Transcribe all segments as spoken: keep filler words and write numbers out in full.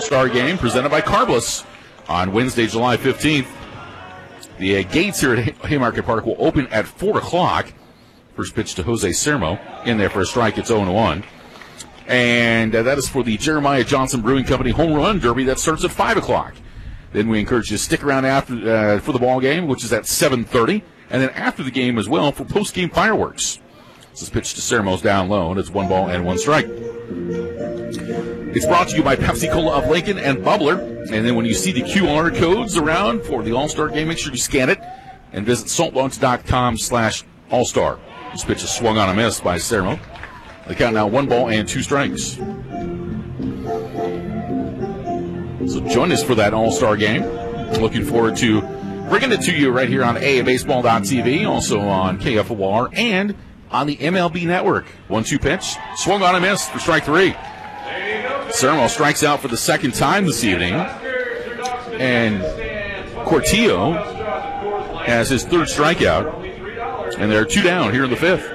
All-Star Game presented by Carbless on Wednesday, July fifteenth. The uh, gates here at Haymarket Park will open at four o'clock. First pitch to Jose Sermo. In there for a strike. It's oh and one. And uh, that is for the Jeremiah Johnson Brewing Company Home Run Derby. That starts at five o'clock. Then we encourage you to stick around after uh, for the ball game, which is at seven thirty. And then after the game as well for post-game fireworks. This is pitch to Sermo's down low, and it's one ball and one strike. It's brought to you by Pepsi Cola of Lincoln and Bubbler. And then when you see the Q R codes around for the All-Star Game, make sure you scan it and visit saltdogs.com slash all-star. This pitch is swung on a miss by Sermo. The count now one ball and two strikes. So join us for that All-Star Game. Looking forward to bringing it to you right here on A A baseball dot T V, also on K F O R, and on the M L B Network. one two pitch, swung on a miss for strike three. Sermo strikes out for the second time this evening. And Cortillo has his third strikeout. And they're two down here in the fifth.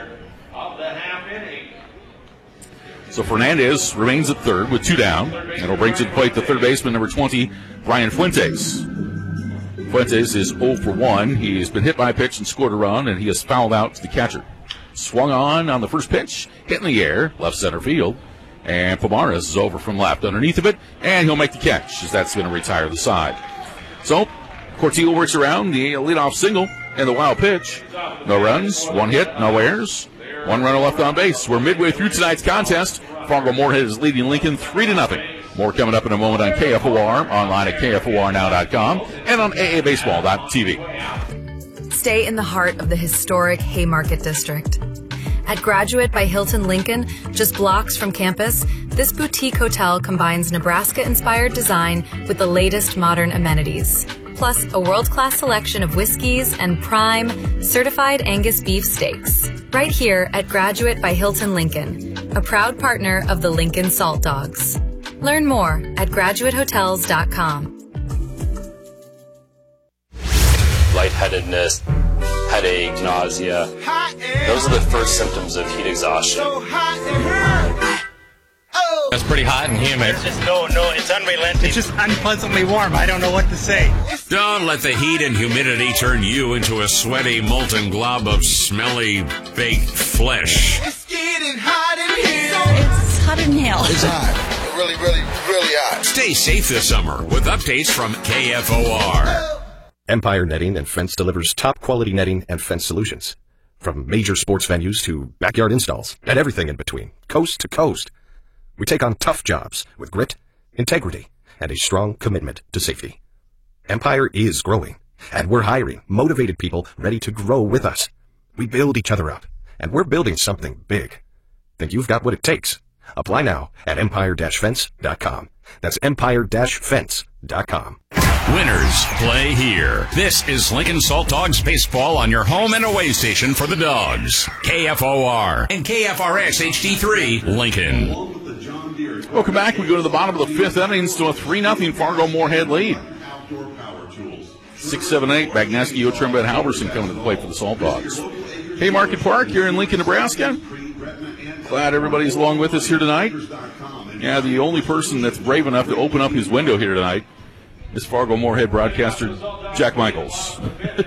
So Fernandez remains at third with two down. And will bring to the plate the third baseman, number twenty, Brian Fuentes. Fuentes is oh for one. He has been hit by a pitch and scored a run, and he has fouled out to the catcher. Swung on on the first pitch, hit in the air, left center field. And Pomares is over from left underneath of it, and he'll make the catch, as that's going to retire the side. So, Cortillo works around the leadoff single and the wild pitch. No runs, one hit, no errors, one runner left on base. We're midway through tonight's contest. Fargo-Moorhead is leading Lincoln three to nothing. More coming up in a moment on K F O R, online at K F O R now dot com, and on A A baseball dot T V. Stay in the heart of the historic Haymarket District. At Graduate by Hilton Lincoln, just blocks from campus, this boutique hotel combines Nebraska-inspired design with the latest modern amenities, plus a world-class selection of whiskeys and prime, certified Angus beef steaks. Right here at Graduate by Hilton Lincoln, a proud partner of the Lincoln Salt Dogs. Learn more at graduate hotels dot com. Lightheadedness, headache, nausea. Those are the first symptoms of heat exhaustion. It's pretty hot and humid. It's just no, no, it's unrelenting. It's just unpleasantly warm. I don't know what to say. Don't let the heat and humidity turn you into a sweaty, molten glob of smelly, baked flesh. It's getting hot in here. It's hot in hell. It's hot. Really, really, really hot. Stay safe this summer with updates from K F O R. Empire Netting and Fence delivers top-quality netting and fence solutions. From major sports venues to backyard installs and everything in between, coast to coast. We take on tough jobs with grit, integrity, and a strong commitment to safety. Empire is growing, and we're hiring motivated people ready to grow with us. We build each other up, and we're building something big. Think you've got what it takes? Apply now at empire dash fence dot com. That's empire dash fence dot com. Winners play here. This is Lincoln Salt Dogs Baseball on your home and away station for the Dogs. K F O R and K F R X H D three, Lincoln. Welcome back. We go to the bottom of the fifth innings to a three nothing Fargo-Moorhead lead. six seven eight, Bagneski, Otremba, and Halverson coming to the plate for the Salt Dogs. Haymarket Park here in Lincoln, Nebraska. Glad everybody's along with us here tonight. Yeah, the only person that's brave enough to open up his window here tonight is Fargo-Moorhead broadcaster Jack Michaels.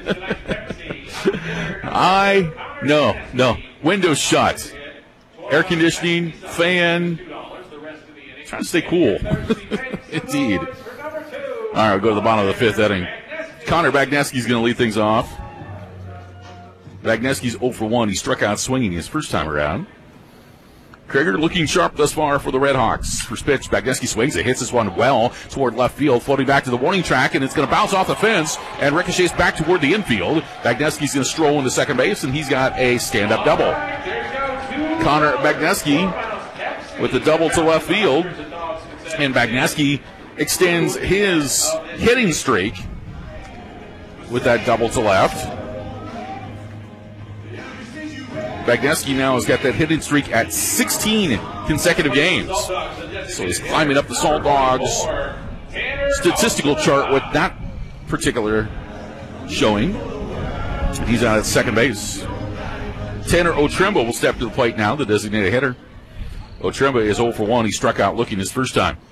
I, no, no, window shut. Air conditioning, fan, trying to stay cool. Indeed. All right, we'll go to the bottom of the fifth inning. Connor Bagneski's going to lead things off. Bagneski's oh for one. He struck out swinging his first time around. Krieger looking sharp thus far for the Red Hawks. First pitch, Bagneski swings it, hits this one well toward left field, floating back to the warning track, and it's going to bounce off the fence and ricochets back toward the infield. Bagneski's going to stroll into second base, and he's got a stand-up double. Connor Bagneski with the double to left field, and Bagneski extends his hitting streak with that double to left. Bagneski now has got that hitting streak at sixteen consecutive games. So he's climbing up the Salt Dogs statistical chart with that particular showing. He's out at second base. Tanner Otremba will step to the plate now, the designated hitter. Otremba is oh for one. He struck out looking his first time.